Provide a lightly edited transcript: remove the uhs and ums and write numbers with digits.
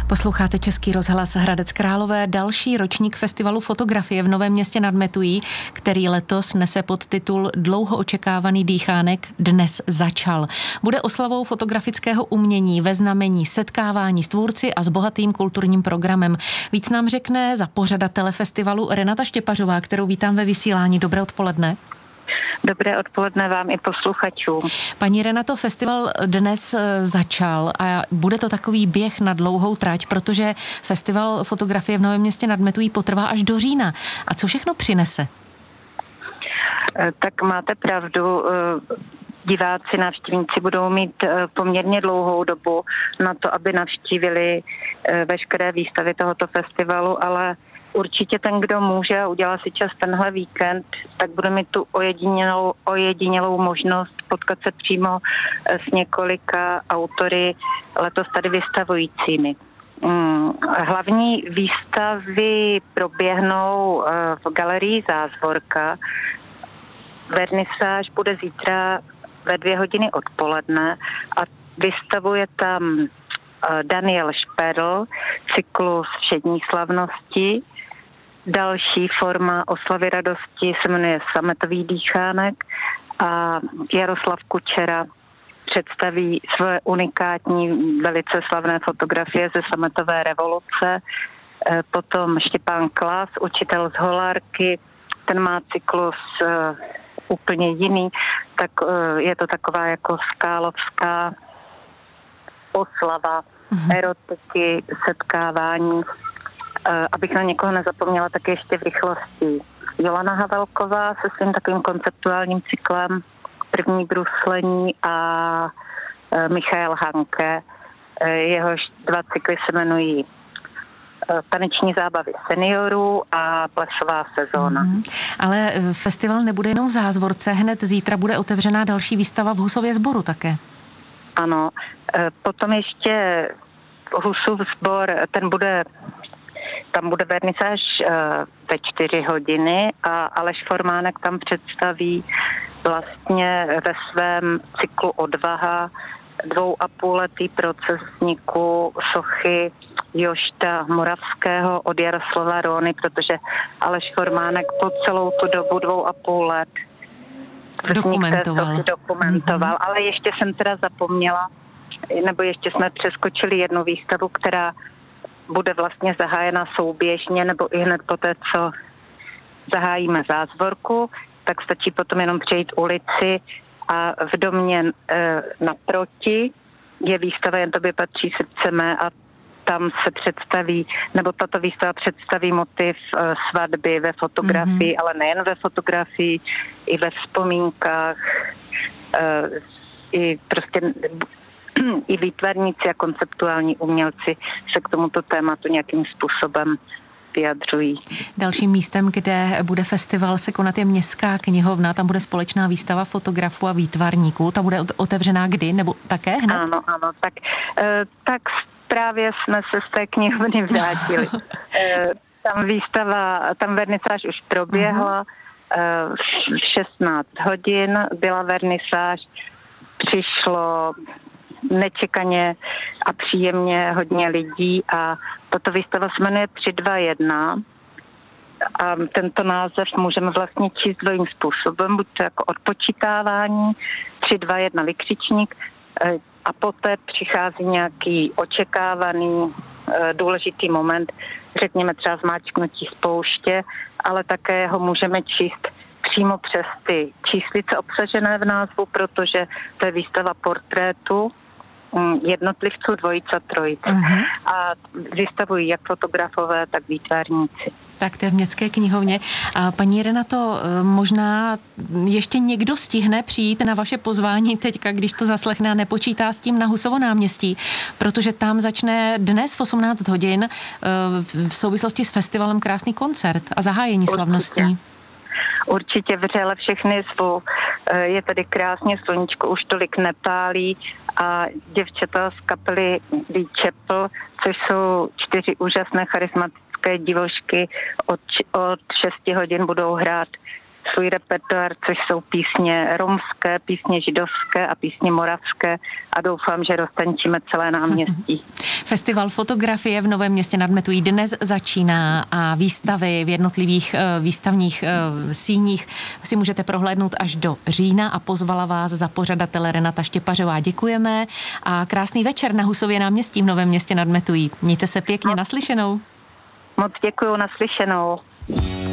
Posloucháte Český rozhlas Hradec Králové, další ročník festivalu fotografie v Novém Městě nad Metují, který letos nese podtitul Dlouho očekávaný dýchánek dnes začal. Bude oslavou fotografického umění ve znamení setkávání s tvůrci a s bohatým kulturním programem. Víc nám řekne za pořadatele festivalu Renata Štěpařová, kterou vítám ve vysílání. Dobré odpoledne. Dobré odpoledne vám i posluchačům. Paní Renato, festival dnes začal a bude to takový běh na dlouhou trať, protože festival fotografie v Novém Městě nad Metují potrvá až do října. A co všechno přinese? Tak máte pravdu. Diváci, návštěvníci budou mít poměrně dlouhou dobu na to, aby navštívili veškeré výstavy tohoto festivalu, ale určitě ten, kdo může a udělá si čas tenhle víkend, tak bude mít tu ojedinělou možnost potkat se přímo s několika autory letos tady vystavujícími. Hlavní výstavy proběhnou v galerii Zázvorka. Vernisáž bude zítra ve 2 hodiny odpoledne a vystavuje tam Daniel Šperl, cyklus Všední slavnosti. Další forma oslavy radosti se jmenuje Sametový dýchánek a Jaroslav Kučera představí své unikátní, velice slavné fotografie ze sametové revoluce. Potom Štěpán Klas, učitel z Holárky, ten má cyklus úplně jiný, tak je to taková jako skálovská oslava erotiky, setkávání. Abych na někoho nezapomněla, tak ještě v rychlosti Jolana Havelková se svým takovým konceptuálním cyklem První bruslení a Michael Hanke. Jehož 2 cykly se jmenují Taneční zábavy seniorů a Plesová sezóna. Ale festival nebude jenom v Zázvorce, hned zítra bude otevřená další výstava v Husově Sboru také. Ano, potom ještě Husův sbor, tam bude vernisáž ve 4 hodiny a Aleš Formánek tam představí vlastně ve svém cyklu Odvaha 2,5letý proces vzniku sochy Jošta Moravského od Jaroslava Róny, protože Aleš Formánek po celou tu dobu 2,5 let dokumentoval. Ale ještě jsem teda zapomněla, nebo ještě jsme přeskočili jednu výstavu, která bude vlastně zahájena souběžně, nebo i hned poté, co zahájíme Zázvorku, tak stačí potom jenom přejít ulici a v domě naproti je výstava Jen tobě patří srdce mé a tam se představí, nebo tato výstava představí motiv svatby ve fotografii, ale nejen ve fotografii, i ve vzpomínkách, i prostě i výtvarníci a konceptuální umělci se k tomuto tématu nějakým způsobem vyjadřují. Dalším místem, kde bude festival se konat, je Městská knihovna. Tam bude společná výstava fotografů a výtvarníků. Ta bude otevřená kdy? Nebo také hned? Ano. Tak právě jsme se z té knihovny vrátili. Tam vernisáž už proběhla. V 16 hodin byla vernisáž. Přišlo nečekaně a příjemně hodně lidí a tato výstava se jmenuje 321 a tento název můžeme vlastně číst dvojím způsobem, buď to jako odpočítávání, 321 vykřičník a poté přichází nějaký očekávaný důležitý moment, řekněme třeba zmáčknutí spouště, ale také ho můžeme číst přímo přes ty číslice obsažené v názvu, protože to je výstava portrétu jednotlivců, dvojic a trojic. A vystavují jak fotografové, tak výtvarníci. Tak to je v Městské knihovně. A paní Renato, možná ještě někdo stihne přijít na vaše pozvání teďka, když to zaslechne a nepočítá s tím na Husovo náměstí, protože tam začne dnes v 18 hodin v souvislosti s festivalem krásný koncert a zahájení slavnostní. Určitě vřele všechny zvu. Je tady krásně, sluníčko už tolik nepálí a děvčata z kapely The Chapel, což jsou 4 úžasné charismatické divošky, od 6 hodin budou hrát svůj repertoár, což jsou písně romské, písně židovské a písně moravské a doufám, že roztančíme celé náměstí. Festival fotografie v Novém Městě nad Metují dnes začíná a výstavy v jednotlivých výstavních síních si můžete prohlédnout až do října a pozvala vás za pořadatele Renata Štěpařová. Děkujeme a krásný večer na Husově náměstí v Novém Městě nad Metují. Mějte se pěkně, naslyšenou. Moc děkuju, naslyšenou.